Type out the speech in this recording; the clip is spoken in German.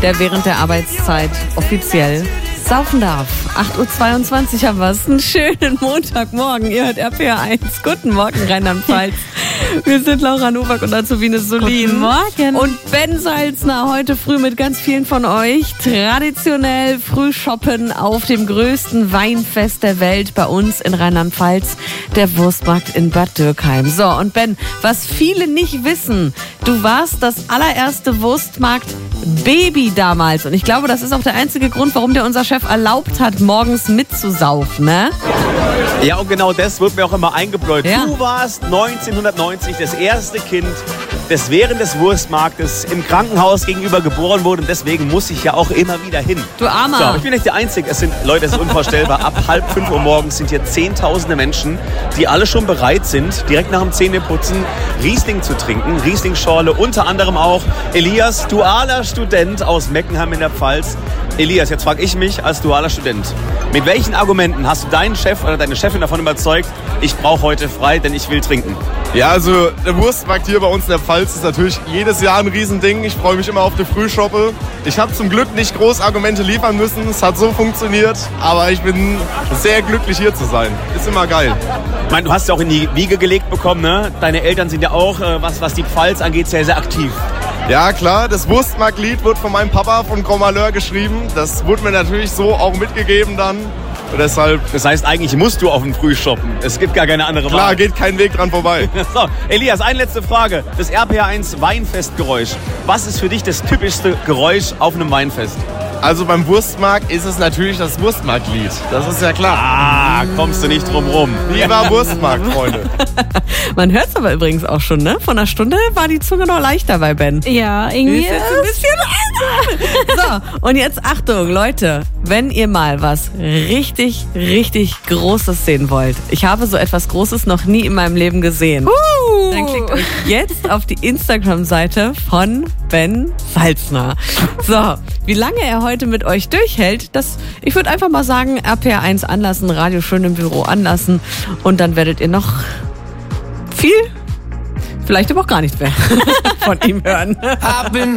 der während der Arbeitszeit offiziell saufen darf. 8.22 Uhr haben wir es. Einen schönen Montagmorgen. Ihr hört RPR1. Guten Morgen, Rheinland-Pfalz. Wir sind Laura Nowak und Azubine Solin. Guten Morgen. Und Ben Salzner heute früh mit ganz vielen von euch. Traditionell früh shoppen auf dem größten Weinfest der Welt bei uns in Rheinland-Pfalz, der Wurstmarkt in Bad Dürkheim. So, und Ben, was viele nicht wissen, du warst das allererste Wurstmarkt-Baby damals. Und ich glaube, das ist auch der einzige Grund, warum dir unser Chef erlaubt hat, morgens mitzusaufen, ne? Ja, und genau das wird mir auch immer eingebläut. Ja. Du warst 1990 das erste Kind, das während des Wurstmarktes im Krankenhaus gegenüber geboren wurde. Und deswegen muss ich ja auch immer wieder hin. Du Armer. So, aber ich bin nicht der Einzige. Leute, es ist unvorstellbar. Ab 4:30 Uhr morgens sind hier zehntausende Menschen, die alle schon bereit sind, direkt nach dem Zähneputzen Riesling zu trinken. Riesling-Schorle, unter anderem auch Elias, dualer Student aus Meckenheim in der Pfalz. Elias, jetzt frage ich mich als dualer Student, mit welchen Argumenten hast du deinen Chef oder deine Chefin davon überzeugt, ich brauche heute frei, denn ich will trinken? Ja, also der Wurstmarkt hier bei uns in der Pfalz ist natürlich jedes Jahr ein Riesending. Ich freue mich immer auf die Frühschoppe. Ich habe zum Glück nicht groß Argumente liefern müssen. Es hat so funktioniert, aber ich bin sehr glücklich hier zu sein. Ist immer geil. Ich meine, du hast ja auch in die Wiege gelegt bekommen, ne? Deine Eltern sind ja auch, was die Pfalz angeht, sehr, sehr aktiv. Ja klar, das Wurstmarkt-Lied wird von meinem Papa von Grand Malheur geschrieben. Das wurde mir natürlich so auch mitgegeben dann. Und deshalb, Das heißt, eigentlich musst du auf den Frühshoppen. Es gibt gar keine andere Wahl. klar, geht kein Weg dran vorbei. So, Elias, eine letzte Frage. Das RPR1 Weinfestgeräusch. Was ist für dich das typischste Geräusch auf einem Weinfest? Also beim Wurstmarkt ist es natürlich das Wurstmarkt-Lied. Das ist ja klar. Ah, kommst du nicht drum rum. Lieber Wurstmarkt, Freunde. Man hört es aber übrigens auch schon, ne? Von einer Stunde war die Zunge noch leichter bei Ben. Ja, irgendwie Ist jetzt ein bisschen So, und jetzt Achtung, Leute, wenn ihr mal was richtig, richtig Großes sehen wollt. Ich habe so etwas Großes noch nie in meinem Leben gesehen. Dann klickt euch jetzt auf die Instagram-Seite von Ben Salzner. So, wie lange er heute mit euch durchhält, ich würde einfach mal sagen, RPR1 anlassen, Radio schön im Büro anlassen und dann werdet ihr noch viel, vielleicht aber auch gar nicht mehr von ihm hören.